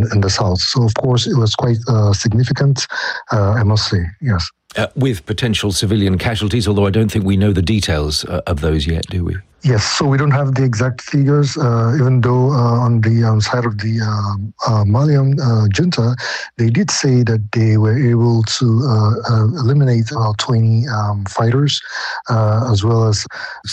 in the south. So, of course, it was quite significant, I must say, yes. With potential civilian casualties, although I don't think we know the details of those yet, do we? Yes, so we don't have the exact figures, even though on the side of the Malian junta, they did say that they were able to eliminate about 20 fighters, as well as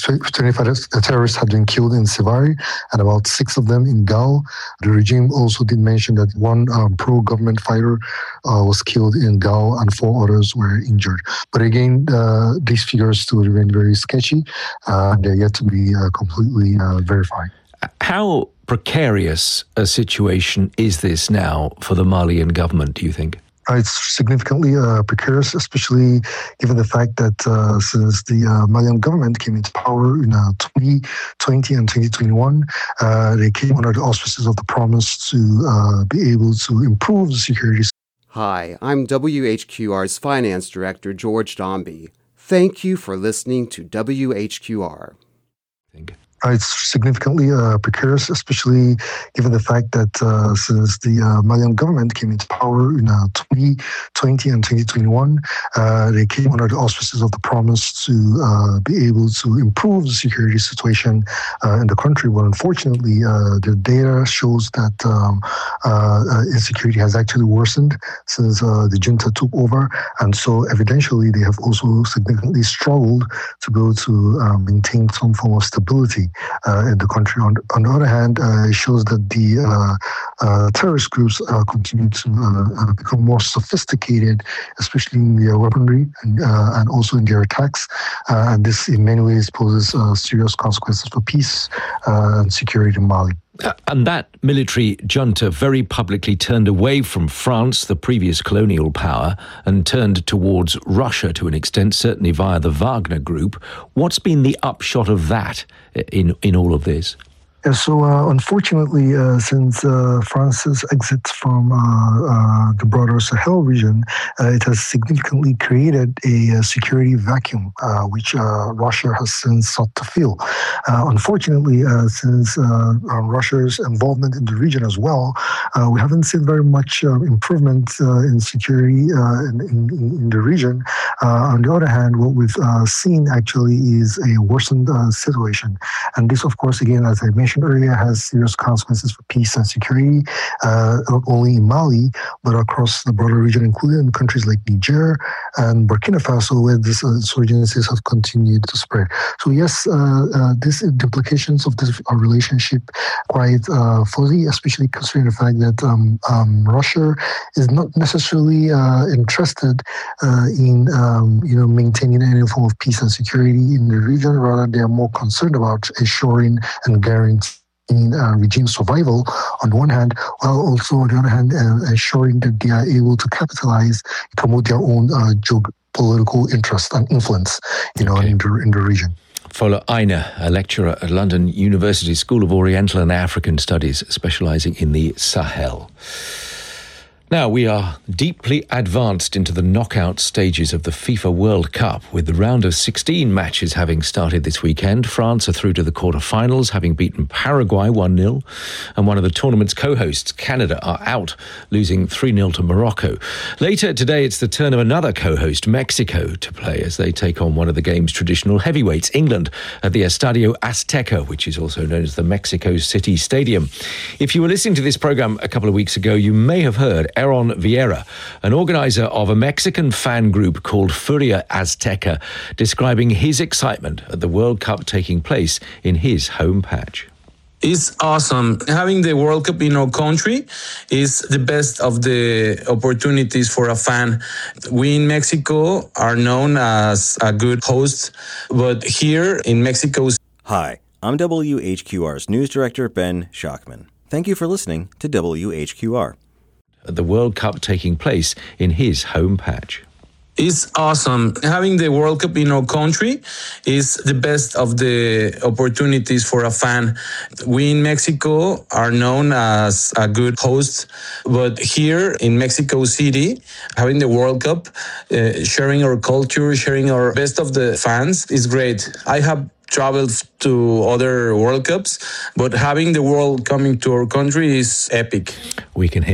25 terrorists had been killed in Sivari, and about 6 of them in Gao. The regime also did mention that one pro-government fighter was killed in Gao, and 4 others were injured. But again, these figures still remain very sketchy, and they're yet to be completely verified. How precarious a situation is this now for the Malian government, do you think? It's significantly precarious, especially given the fact that since the Malian government came into power in 2020 and 2021, they came under the auspices of the promise to be able to improve the security. Hi, I'm WHQR's Finance Director, George Dombey. Thank you for listening to WHQR. It's significantly precarious, especially given the fact that since the Malian government came into power in 2020 and 2021, they came under the auspices of the promise to be able to improve the security situation in the country. But unfortunately, the data shows that insecurity has actually worsened since the junta took over. And so evidentially, they have also significantly struggled to be able to maintain some form of stability in the country. On the other hand, it shows that the terrorist groups continue to become more sophisticated, especially in their weaponry and also in their attacks. And this, in many ways, poses serious consequences for peace and security in Mali. And that military junta very publicly turned away from France, the previous colonial power, and turned towards Russia to an extent, certainly via the Wagner Group. What's been the upshot of that in all of this? Yeah, so unfortunately, since France's exit from the broader Sahel region, it has significantly created a security vacuum, which Russia has since sought to fill. Unfortunately, since Russia's involvement in the region as well, we haven't seen very much improvement in security in the region. On the other hand, what we've seen actually is a worsened situation. And this, of course, again, as I mentioned earlier, has serious consequences for peace and security, not only in Mali, but across the broader region, including in countries like Niger and Burkina Faso, where these insurgencies have continued to spread. So yes, the implications of this relationship quite fuzzy, especially considering the fact that Russia is not necessarily interested in maintaining any form of peace and security in the region. Rather, they are more concerned about ensuring and guaranteeing regime survival on the one hand, while also on the other hand ensuring that they are able to capitalize, promote their own geopolitical interest and influence, in the region. Fola Aina, a lecturer at London University School of Oriental and African Studies, specialising in the Sahel. Now, we are deeply advanced into the knockout stages of the FIFA World Cup, with the round of 16 matches having started this weekend. France are through to the quarter-finals, having beaten Paraguay 1-0, and one of the tournament's co-hosts, Canada, are out, losing 3-0 to Morocco. Later today, it's the turn of another co-host, Mexico, to play as they take on one of the game's traditional heavyweights, England, at the Estadio Azteca, which is also known as the Mexico City Stadium. If you were listening to this programme a couple of weeks ago, you may have heard Aaron Vieira, an organizer of a Mexican fan group called Furia Azteca, describing his excitement at the World Cup taking place in his home patch. It's awesome. Having the World Cup in our country is the best of the opportunities for a fan. We in Mexico are known as a good host, but here in Mexico... Hi, I'm WHQR's news director, Ben Schachman. Thank you for listening to WHQR. The World Cup taking place in his home patch. It's awesome. Having the World Cup in our country is the best of the opportunities for a fan. We in Mexico are known as a good host, but here in Mexico City, having the World Cup, sharing our culture, sharing our best of the fans is great. I have traveled to other World Cups, but having the world coming to our country is epic. We can hear